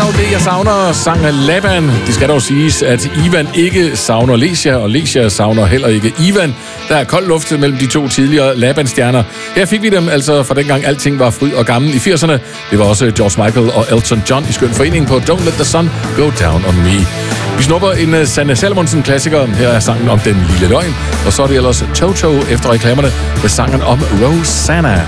det jeg savner, sang Laban. Det skal dog siges, at Ivan ikke savner Lesia, og Lesia savner heller ikke Ivan. Der er kold luft mellem de to tidligere Laban-stjerner. Her fik vi dem altså fra dengang alting var fryd og gammel i 80'erne. Det var også George Michael og Elton John i skøn forening på Don't Let the Sun Go Down on Me. Vi snupper en Sanne Salomonsen-klassiker. Her er sangen om den lille løgn. Og så er det ellers Toto efter reklamerne med sangen om Rosanna.